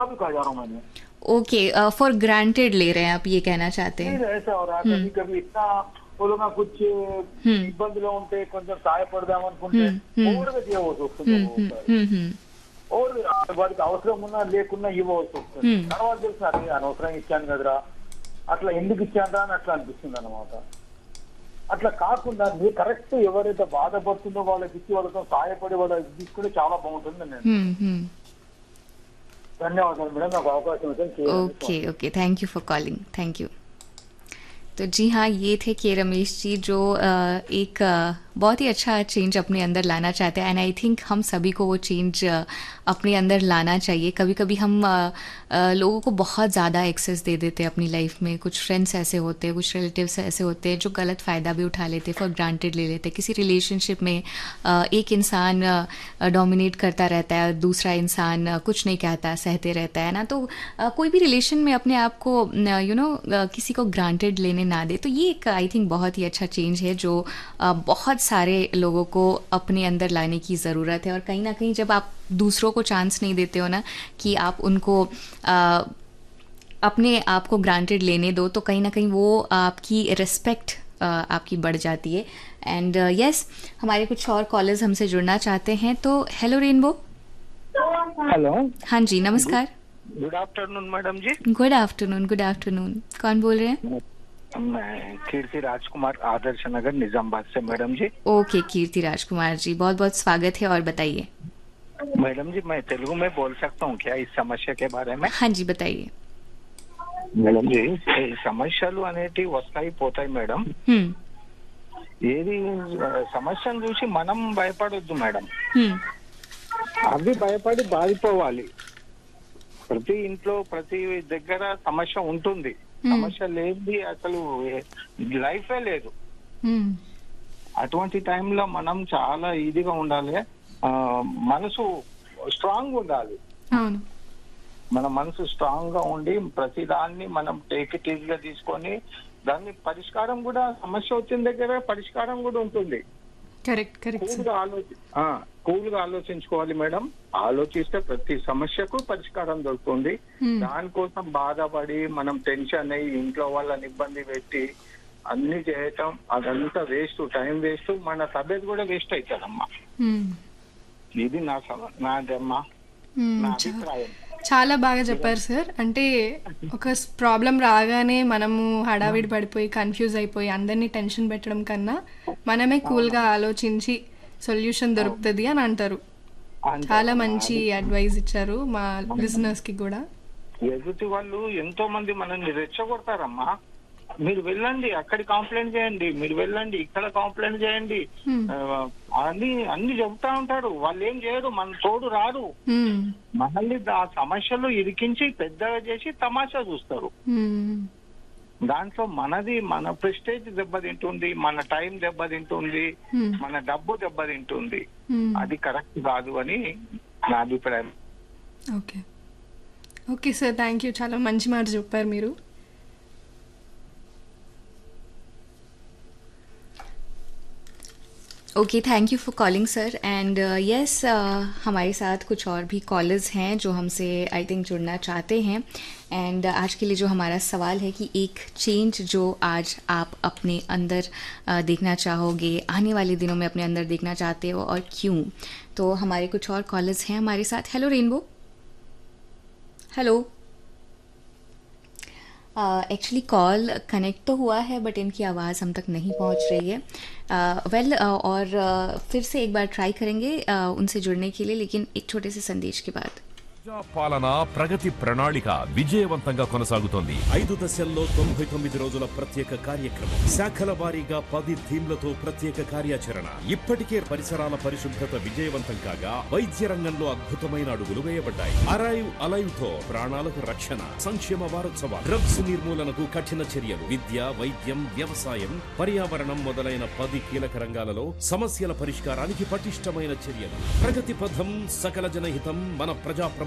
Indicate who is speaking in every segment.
Speaker 1: भी खा जा रहा हूँ मैंने।
Speaker 2: ओके, फॉर ग्रांटेड ले रहे हैं आप, ये कहना चाहते
Speaker 1: नहीं
Speaker 2: हैं?
Speaker 1: ऐसा हो रहा है
Speaker 2: हम्म
Speaker 1: कभी कभी इतना बोलो कुछ
Speaker 2: हम्म
Speaker 1: ఇబ్బందిలో ఉంటే కొంచెం సహాయపడదాం అనుకుంటే
Speaker 2: हम्म हम्म
Speaker 1: ఓవర్గా చేయవలసి వస్తుంది ఒక్కొక్కసారి.
Speaker 2: हम्म
Speaker 1: ఓవర్ వాడికి అవసరం ఉన్నా లేకున్నా ఇవ్వవలసి వస్తుంది.
Speaker 2: हम्म
Speaker 1: తర్వాత తెలుసు అది అనవసరంగా ఇచ్చాను కదరా, అట్లా ఎందుకు ఇచ్చాను అని అట్లా అనిపిస్తుంది అనమాట. అట్లా కాకుండా మీరు కరెక్ట్ ఎవరైతే బాధపడుతుందో వాళ్ళకి ఇచ్చి వాళ్ళతో సహాయపడి వాళ్ళకి తీసుకుంటే చాలా బాగుంటుంది నేను.
Speaker 2: हम्म.
Speaker 1: ధన్యవాదాలు మేడం, నాకు అవకాశం ఇచ్చాను.
Speaker 2: Okay okay, thank you for calling, thank you. तो जी हाँ, ये थे के रमेश जी जो एक बहुत ही अच्छा चेंज अपने अंदर लाना चाहते हैं, एंड आई थिंक हम सभी को वो चेंज अपने अंदर लाना चाहिए. कभी कभी हम लोगों को बहुत ज़्यादा एक्सेस दे देते हैं अपनी लाइफ में. कुछ फ्रेंड्स ऐसे होते हैं, कुछ रिलेटिव्स ऐसे होते हैं जो गलत फ़ायदा भी उठा लेते हैं, फॉर ग्रांटेड ले लेते हैं. किसी रिलेशनशिप में एक इंसान डोमिनेट करता रहता है, दूसरा इंसान कुछ नहीं कहता, सहते रहता है ना. तो कोई भी रिलेशन में अपने आप को किसी को ग्रांटेड लेने ना दे. तो ये एक आई थिंक बहुत ही अच्छा चेंज है जो बहुत सारे लोगों को अपने अंदर लाने की ज़रूरत है. और कहीं ना कहीं जब आप दूसरों को चांस नहीं देते हो ना कि आप उनको अपने आप को ग्रांटेड लेने दो, तो कहीं ना कहीं वो आपकी रिस्पेक्ट आपकी बढ़ जाती है. एंड यस, हमारे कुछ और कॉलर्स हमसे जुड़ना चाहते हैं. तो हेलो रेनबो.
Speaker 3: हेलो,
Speaker 2: हाँ जी, नमस्कार.
Speaker 3: गुड आफ्टरनून मैडम जी.
Speaker 2: Good afternoon, good afternoon. कौन बोल रहे हैं?
Speaker 3: मैं कीर्ति राजकुमार, आदर्श नगर, निजामाबाद से मैडम जी.
Speaker 2: ओके कीर्ति राजकुमार जी, बहुत बहुत स्वागत है, और बताइए.
Speaker 3: मैडम जी, मैं तेलुगु में बोल सकता हूँ क्या इस समस्या के बारे में?
Speaker 2: हाँ जी, बताइए.
Speaker 3: మేడం జీ, ఈ సమస్యలు అనేటివి వస్తాయి పోతాయి మేడం.
Speaker 2: हम्म
Speaker 3: ఏది సమస్యను చూసి మనం భయపడొద్దు మేడం.
Speaker 2: हम्म
Speaker 3: అవి భయపడి బాధిపోవాలి. ప్రతి ఇంట్లో ప్రతి దగ్గర సమస్య ఉంటుంది. సమస్య లేనిది అసలు లైఫే లేదు.
Speaker 2: हम्म
Speaker 3: అటువంటి టైంలో మనం చాలా ఈజీగా ఉండాలి. మనసు స్ట్రాంగ్ ఉండాలి.
Speaker 2: అవును.
Speaker 3: మన మనసు స్ట్రాంగ్ గా ఉండి ప్రతి దాన్ని మనం టేక్ ఇట్ ఈజీగా తీసుకొని దాన్ని పరిష్కారం కూడా, సమస్య వచ్చిన దగ్గర పరిష్కారం కూడా ఉంటుంది.
Speaker 2: Correct correct.
Speaker 3: కూల్ గా ఆలోచించుకోవాలి మేడం. ఆలోచిస్తే ప్రతి సమస్యకు పరిష్కారం దొరుకుతుంది. దానికోసం బాధపడి మనం టెన్షన్ అయ్యి ఇంట్లో వాళ్ళని ఇబ్బంది పెట్టి అన్ని చేయటం అదంతా వేస్ట్, టైం వేస్ట్, మన సభ్యత కూడా వేస్ట్ అవుతుందమ్మా. ఇది నాదమ్మా నా అభిప్రాయం.
Speaker 4: చాలా బాగా చెప్పారు సార్. అంటే ఒక ప్రాబ్లం రాగానే మనము హడావిడి పడిపోయి కన్ఫ్యూజ్ అయిపోయి అందరినీ టెన్షన్ పెట్టడం కన్నా మనమే కూల్గా ఆలోచించి సొల్యూషన్ దొరుకుతుంది అని అంటారు. చాలా మంచి అడ్వైస్ ఇచ్చారు మా లిజనర్స్ కి కూడా.
Speaker 3: ఎదుటి వాళ్ళు ఎంతో మంది మనల్ని రెచ్చగొడతారమ్మా. మీరు వెళ్ళండి, అక్కడి కంప్లైంట్ చేయండి, మీరు వెళ్ళండి, ఇక్కడ కంప్లైంట్ చేయండి, అన్ని చెబుతా ఉంటారు. వాళ్ళు ఏం చేయరు, మన తోడు రారు. మనల్ని ఆ సమస్యలు ఇరికించి పెద్దగా చేసి తమాషా చూస్తారు. దాంట్లో మన ప్రెస్టేజ్ దెబ్బతింటుంది, మన టైం దెబ్బతింటుంది, మన డబ్బు దెబ్బతింటుంది. అది కరెక్ట్ కాదు అని నా అభిప్రాయం.
Speaker 4: Okay okay sir, thank you. చాలా మంచి మాట చెప్పారు మీరు.
Speaker 2: Okay, thank you for calling sir. And yes, हमारे साथ कुछ और भी कॉलर्स हैं जो हमसे आई थिंक जुड़ना चाहते हैं. एंड आज के लिए जो हमारा सवाल है कि एक चेंज जो आज आप अपने अंदर देखना चाहोगे, आने वाले दिनों में अपने अंदर देखना चाहते हो, और क्यों. तो हमारे कुछ और कॉलर्स हैं हमारे साथ. Hello rainbow. Hello. Actually call connect तो हुआ है बट इनकी आवाज़ हम तक नहीं पहुंच रही है. और फिर से एक बार ट्राई करेंगे उनसे जुड़ने के लिए, लेकिन एक छोटे से संदेश के बाद.
Speaker 5: పాలన ప్రగతి ప్రణాళిక విజయవంతంగా కొనసాగుతోంది. 5 దశల్లో 99 రోజుల ప్రత్యేక కార్యక్రమం, శాఖల వారీగా 10 థీమ్లతో ప్రత్యేక కార్యాచరణ. ఇప్పటికే పరిసరాల పరిశుభ్రత విజయవంతం కాగా వైద్య రంగంలో అద్భుతమైన అడుగులు వేయబడ్డాయి. అరైవ్ అలైవ్ తో ప్రాణాలకు రక్షణ. సంక్షేమ వారోత్సవాలు, డ్రగ్స్ నిర్మూలనకు కఠిన చర్యలు, విద్య, వైద్యం, వ్యవసాయం, పర్యావరణం మొదలైన 10 కీలక రంగాలలో సమస్యల పరిష్కారానికి పటిష్టమైన చర్యలు. ప్రగతి పథం, సకల జనహితం, మన ప్రజా ప్రభుత్వం.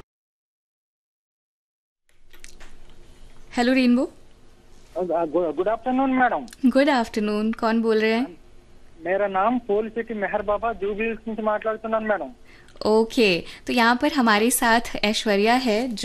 Speaker 2: Hello rainbow.
Speaker 1: Good afternoon madam.
Speaker 2: Good afternoon. कौन बोल रहे हैं?
Speaker 1: मेरा नाम పోలిశెట్టి మెహర్ బాబా, జూబిలీస్ నుంచి మాట్లాడుతున్నాను మేడం.
Speaker 2: ओके, तो यहाँ पर हमारे साथ ऐश्वर्या है